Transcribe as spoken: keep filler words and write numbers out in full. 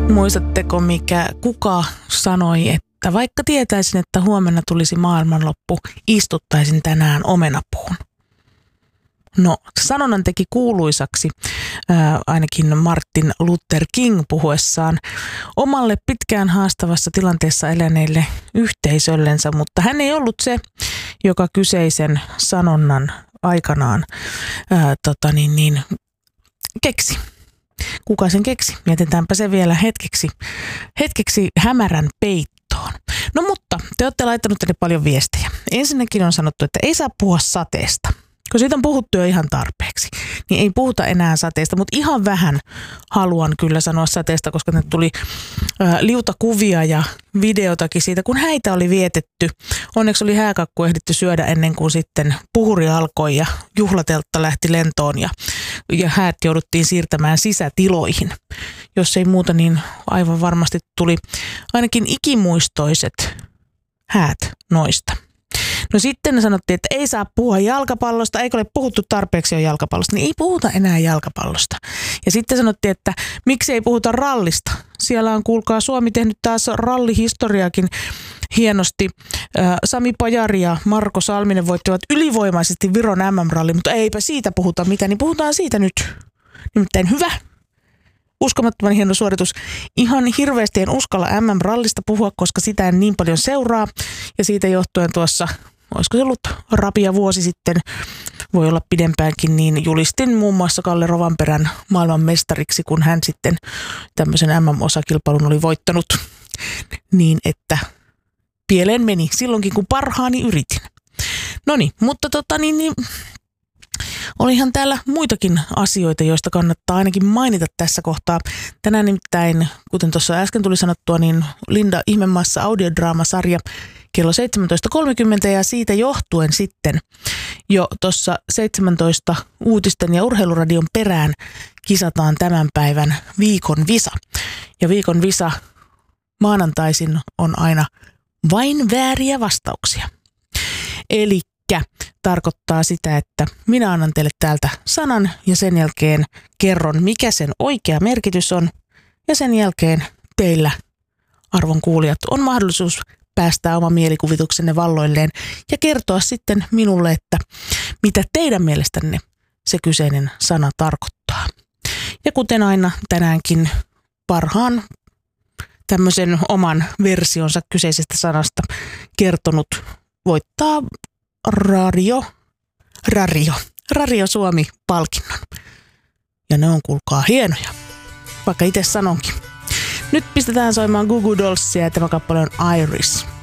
Muistatteko, mikä kuka sanoi, että vaikka tietäisin, että huomenna tulisi maailmanloppu, istuttaisin tänään omenapuun? No, sanonnan teki kuuluisaksi ää, ainakin Martin Luther King puhuessaan omalle pitkään haastavassa tilanteessa eläneille yhteisöllensä, mutta hän ei ollut se, joka kyseisen sanonnan aikanaan ää, tota niin, niin, keksi. Kuka sen keksi? Jätetäänpä se vielä hetkeksi, hetkeksi hämärän peittoon. No mutta, te olette laittanut tänne paljon viestejä. Ensinnäkin on sanottu, että ei saa puhua sateesta. Kun siitä on puhuttu jo ihan tarpeeksi, niin ei puhuta enää sateesta, mutta ihan vähän haluan kyllä sanoa sateesta, koska ne tuli ä, liutakuvia ja videotakin siitä, kun häitä oli vietetty. Onneksi oli hääkakku ehditty syödä ennen kuin sitten puhuri alkoi ja juhlateltta lähti lentoon ja, ja häät jouduttiin siirtämään sisätiloihin. Jos ei muuta, niin aivan varmasti tuli ainakin ikimuistoiset häät noista. No sitten sanottiin, että ei saa puhua jalkapallosta, eikö ole puhuttu tarpeeksi jo jalkapallosta, niin ei puhuta enää jalkapallosta. Ja sitten sanottiin, että miksi ei puhuta rallista. Siellä on, kuulkaa, Suomi tehnyt taas rallihistoriakin hienosti. Sami Pajari ja Marko Salminen voittivat ylivoimaisesti Viron M M-ralli, mutta eipä siitä puhuta mitään, niin puhutaan siitä nyt. Nimittäin hyvä. Uskomattoman hieno suoritus. Ihan hirveästi en uskalla M M-rallista puhua, koska sitä en niin paljon seuraa. Ja siitä johtuen tuossa, olisiko se ollut rapia vuosi sitten, voi olla pidempäänkin, niin julistin muun muassa Kalle Rovanperän maailman mestariksi, kun hän sitten tämmöisen M M-osakilpailun oli voittanut. Niin, että pieleen meni silloinkin, kun parhaani yritin. No niin, mutta tota niin... niin olihan täällä muitakin asioita, joista kannattaa ainakin mainita tässä kohtaa. Tänään nimittäin, kuten tuossa äsken tuli sanottua, niin Linda Ihmemaassa audiodraamasarja kello seitsemäntoista kolmekymmentä ja siitä johtuen sitten jo tuossa seitsemäntoista uutisten ja urheiluradion perään kisataan tämän päivän viikon visa. Ja viikon visa maanantaisin on aina vain vääriä vastauksia. Eli tarkoittaa sitä, että minä annan teille täältä sanan ja sen jälkeen kerron, mikä sen oikea merkitys on. Ja sen jälkeen teillä, arvon kuulijat, on mahdollisuus päästää oma mielikuvituksenne valloilleen ja kertoa sitten minulle, että mitä teidän mielestänne se kyseinen sana tarkoittaa. Ja kuten aina tänäänkin parhaan tämmöisen oman versionsa kyseisestä sanasta kertonut voittaa Radio, Radio, Radio Suomi-palkinnon. Ja ne on, kuulkaa, hienoja, vaikka itse sanonkin. Nyt pistetään soimaan Goo Goo Dollsia ja tämä kappale on Iris.